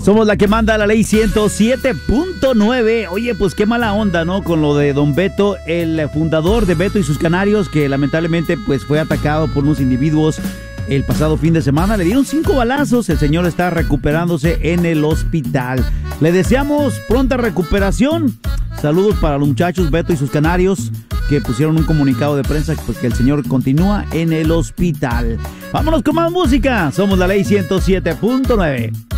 Somos la que manda la ley 107.9. Oye, pues qué mala onda, ¿no? Con lo de don Beto, el fundador de Beto y sus Canarios, que lamentablemente pues fue atacado por unos individuos el pasado fin de semana. Le dieron 5 balazos. El señor está recuperándose en el hospital. Le deseamos pronta recuperación. Saludos para los muchachos Beto y sus Canarios, que pusieron un comunicado de prensa pues, que el señor continúa en el hospital. Vámonos con más música. Somos la ley 107.9.